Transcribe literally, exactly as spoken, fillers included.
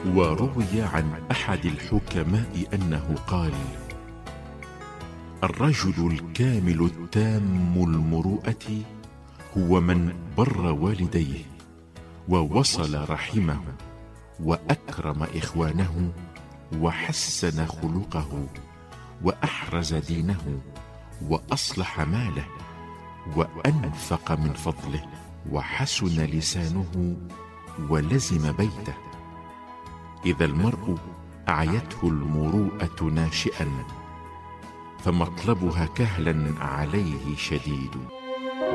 وروي عن أحد الحكماء أنه قال: الرجل الكامل التام المروءة هو من بر والديه، ووصل رحمه، وأكرم إخوانه، وحسن خلقه، وأحرز دينه، وأصلح ماله، وأنفق من فضله، وحسن لسانه، ولزم بيته. إذا المرء أعيته المروءة ناشئا، فمطلبها كهلا عليه شديد.